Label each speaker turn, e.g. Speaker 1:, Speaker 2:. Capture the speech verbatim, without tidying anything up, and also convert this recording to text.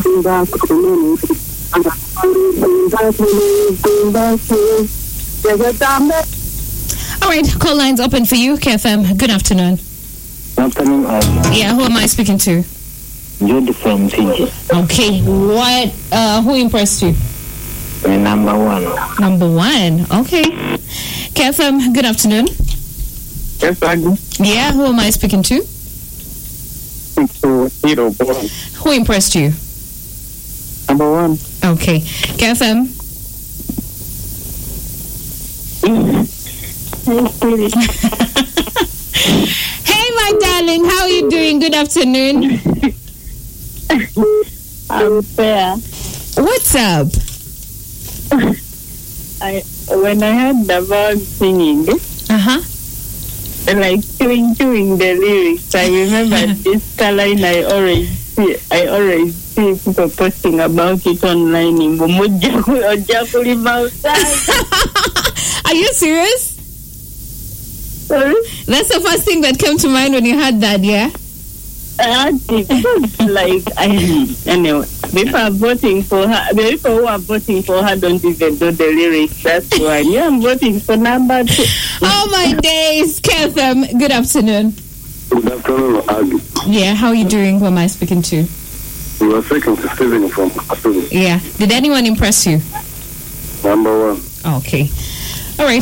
Speaker 1: All right, call lines open for you, K F M. Good afternoon.
Speaker 2: Good afternoon. Um,
Speaker 1: yeah, who am I speaking to?
Speaker 2: Jude from Fiji.
Speaker 1: Okay, what? Uh, who impressed you?
Speaker 2: Uh, number one.
Speaker 1: Number one. Okay. K F M. Good afternoon.
Speaker 2: Yes, I do.
Speaker 1: Yeah, who am I speaking to?
Speaker 2: To Hero Boy.
Speaker 1: Who impressed you?
Speaker 2: Number one.
Speaker 1: Okay. K F M. Hey, my darling, how are you doing? Good afternoon.
Speaker 3: I'm fair.
Speaker 1: What's up?
Speaker 3: I when I heard the bird singing,
Speaker 1: uh huh,
Speaker 3: like chewing, chewing the lyrics, I remember this line. I always see, I always see people posting about it online. In
Speaker 1: Are you serious?
Speaker 3: Sorry?
Speaker 1: That's the first thing that came to mind when you heard that, yeah?
Speaker 3: I it. Like, I, anyway, people are voting for her. The people who are voting for her don't even know the lyrics. That's why. Yeah, I'm voting for number two.
Speaker 1: Oh, my days. K F M, good afternoon.
Speaker 4: Good afternoon, Aggie.
Speaker 1: Yeah, how are you doing? Who am I speaking to?
Speaker 4: You are speaking to Stephen from Asuni.
Speaker 1: Yeah. Did anyone impress you?
Speaker 4: Number one.
Speaker 1: Okay.